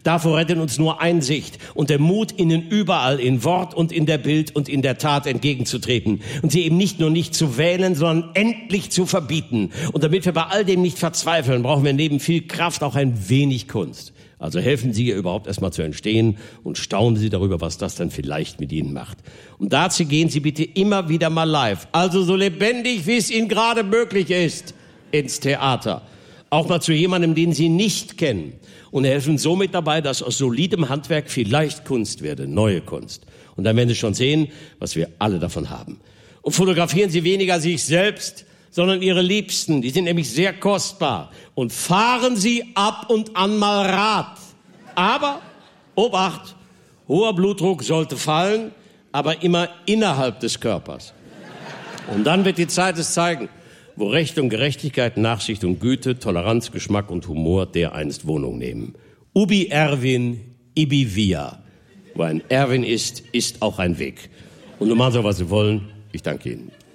Davor rettet uns nur Einsicht und der Mut, ihnen überall in Wort und in der Bild und in der Tat entgegenzutreten und sie eben nicht nur nicht zu wählen, sondern endlich zu verbieten. Und damit wir bei all dem nicht verzweifeln, brauchen wir neben viel Kraft auch ein wenig Kunst. Also helfen Sie ihr überhaupt erstmal zu entstehen und staunen Sie darüber, was das dann vielleicht mit Ihnen macht. Und dazu gehen Sie bitte immer wieder mal live, also so lebendig, wie es Ihnen gerade möglich ist, ins Theater. Auch mal zu jemandem, den Sie nicht kennen. Und helfen somit dabei, dass aus solidem Handwerk vielleicht Kunst werde, neue Kunst. Und dann werden Sie schon sehen, was wir alle davon haben. Und fotografieren Sie weniger sich selbst, sondern Ihre Liebsten. Die sind nämlich sehr kostbar. Und fahren Sie ab und an mal Rad. Aber, Obacht, hoher Blutdruck sollte fallen, aber immer innerhalb des Körpers. Und dann wird die Zeit es zeigen, wo Recht und Gerechtigkeit, Nachsicht und Güte, Toleranz, Geschmack und Humor dereinst Wohnung nehmen. Ubi Erwin, ibi via. Wo ein Erwin ist, ist auch ein Weg. Und nun machen Sie, was Sie wollen. Ich danke Ihnen.